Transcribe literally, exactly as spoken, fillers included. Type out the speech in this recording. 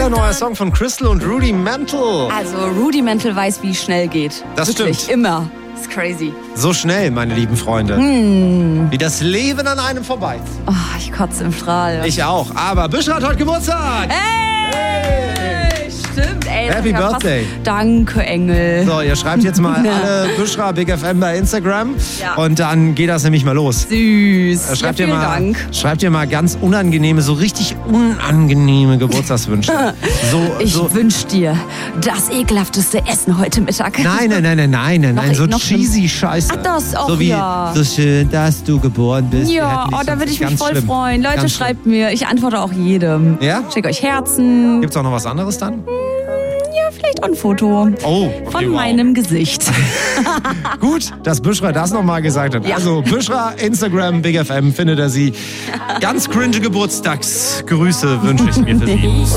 Fire, neuer Song von Crystal und Rudimental. Also Rudimental weiß, wie schnell geht. Das Wirklich, stimmt. Immer. Das ist crazy. So schnell, meine lieben Freunde. Hm. Wie das Leben an einem vorbei. Oh, ich kotze im Strahl. Ich auch. Aber Büschra hat heute Geburtstag. Hey! Stimmt, ey. das Happy ist ja Birthday. Fast... Danke, Engel. So, ihr schreibt jetzt mal alle Büschra Big F M bei Instagram. Ja. Und dann geht das nämlich mal los. Süß. Äh, Schreibt, ja, ihr vielen mal, Dank. schreibt ihr mal ganz unangenehme, so richtig unangenehme Geburtstagswünsche. So, Ich so. wünsch dir das ekelhafteste Essen heute Mittag. Nein, nein, nein, nein, nein, nein, nein, so noch cheesy Scheiße. Ach, das auch, so wie, ja. so schön, dass du geboren bist. Wir Ja, hätten dich oh, da sonst- würde ich mich ganz voll schlimm. freuen. Leute, Ganz schlimm. schreibt mir. Ich antworte auch jedem. Ja? Schickt euch Herzen. Gibt's auch noch was anderes dann? Ja, vielleicht auch ein Foto. Oh, okay, Von wow. meinem Gesicht. Gut, dass Büschra das nochmal gesagt hat. Ja. Also Büschra, Instagram, Big F M, findet er sie. Ganz cringe Geburtstagsgrüße wünsche ich mir für sie.